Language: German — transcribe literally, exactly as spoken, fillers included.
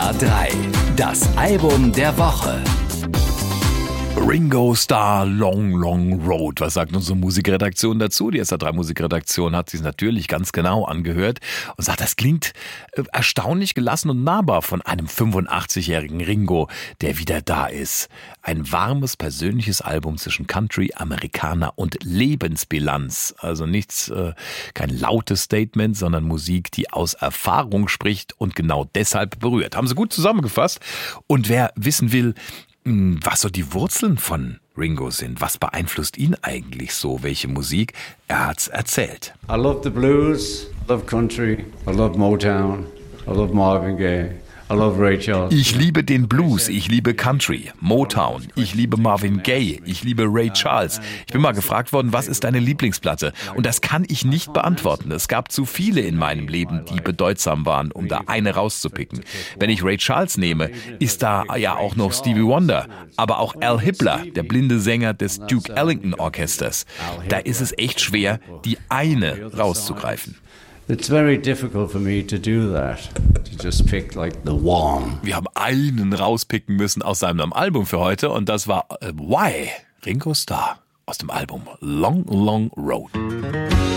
S R drei, das Album der Woche. Ringo Starr, Long, Long Road. Was sagt unsere Musikredaktion dazu? Die S R drei Musikredaktion hat sich natürlich ganz genau angehört und sagt, das klingt erstaunlich gelassen und nahbar von einem fünfundachtzigjährigen Ringo, der wieder da ist. Ein warmes, persönliches Album zwischen Country, Amerikaner und Lebensbilanz. Also nichts, äh, kein lautes Statement, sondern Musik, die aus Erfahrung spricht und genau deshalb berührt. Haben Sie gut zusammengefasst. Und wer wissen will, was so die Wurzeln von Ringo sind, was beeinflusst ihn eigentlich so, welche Musik, er hat's erzählt. I love the blues, I love country, I love Motown, I love Marvin Gaye. I love Ray Charles. Ich liebe den Blues, ich liebe Country, Motown, ich liebe Marvin Gaye, ich liebe Ray Charles. Ich bin mal gefragt worden, was ist deine Lieblingsplatte? Und das kann ich nicht beantworten. Es gab zu viele in meinem Leben, die bedeutsam waren, um da eine rauszupicken. Wenn ich Ray Charles nehme, ist da ja auch noch Stevie Wonder, aber auch Al Hibbler, der blinde Sänger des Duke Ellington Orchesters. Da ist es echt schwer, die eine rauszugreifen. It's very difficult for me to do that, to just pick like the one. Wir haben einen rauspicken müssen aus seinem Album für heute und das war äh, Why? Ringo Starr aus dem Album Long, Long Road.